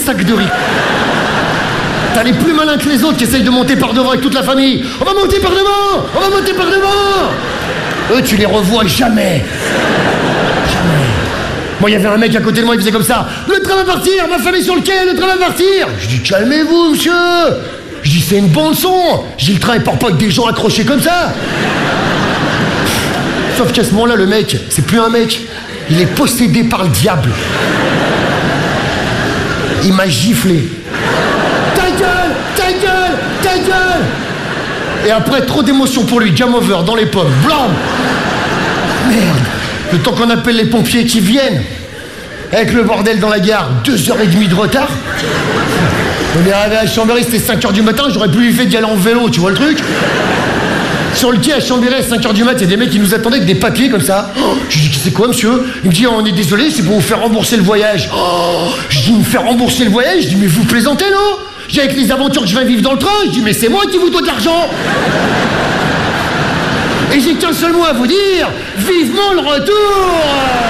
sacs de riz. T'as les plus malins que les autres qui essayent de monter par devant avec toute la famille. On va monter par devant! On va monter par devant! Eux, tu les revois jamais. Jamais. Moi, il y avait un mec à côté de moi, il faisait comme ça. Le train va partir, ma femme est sur le quai, le train va partir. Je dis, calmez-vous, monsieur. Je dis, c'est une bande son. Je dis, le train, il part pas avec des gens accrochés comme ça. Sauf qu'à ce moment-là, le mec, c'est plus un mec. Il est possédé par le diable. Il m'a giflé. Ta gueule! Ta gueule! Ta gueule! Et après, trop d'émotion pour lui, game over, dans les pommes. Blam! Merde! Le temps qu'on appelle les pompiers qui viennent. Avec le bordel dans la gare, 2h30 de retard. On est arrivé à Chambéry, c'était 5h du matin, j'aurais plus fait d'y aller en vélo, tu vois le truc? Sur le quai à Chambéry à 5h du mat, il y a des mecs qui nous attendaient avec des papiers comme ça. Je dis, c'est quoi, monsieur? Il me dit, on est désolé, c'est pour vous faire rembourser le voyage. Je dis, me faire rembourser le voyage? Je dis, mais vous plaisantez, non? Je dis, avec les aventures que je vais vivre dans le train, je dis, mais c'est moi qui vous dois de l'argent. Et j'ai qu'un seul mot à vous dire, vivement le retour!